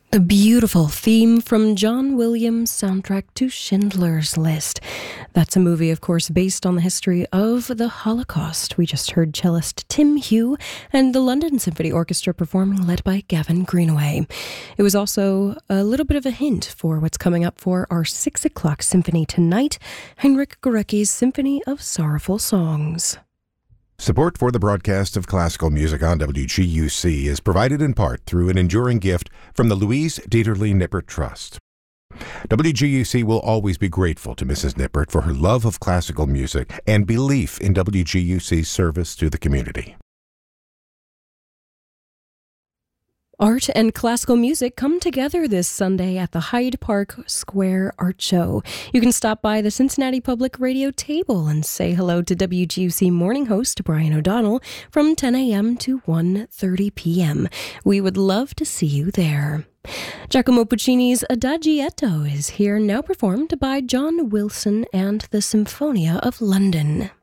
A beautiful theme from John Williams' soundtrack to Schindler's List. That's a movie, of course, based on the history of the Holocaust. We just heard cellist Tim Hugh and the London Symphony Orchestra performing, led by Gavin Greenaway. It was also a little bit of a hint for what's coming up for our 6 o'clock symphony tonight, Heinrich Gorecki's Symphony of Sorrowful Songs. Support for the broadcast of classical music on WGUC is provided in part through an enduring gift from the Louise Dieterle Nippert Trust. WGUC will always be grateful to Mrs. Nippert for her love of classical music and belief in WGUC's service to the community. Art and classical music come together this Sunday at the Hyde Park Square Art Show. You can stop by the Cincinnati Public Radio table and say hello to WGUC morning host Brian O'Donnell from 10 a.m. to 1:30 p.m. We would love to see you there. Giacomo Puccini's Adagietto is here, now performed by John Wilson and the Symphonia of London.